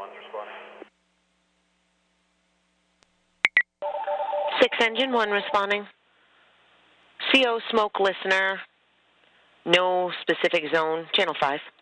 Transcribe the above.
6 Engine 1 responding. CO smoke listener. No specific zone. Channel 5.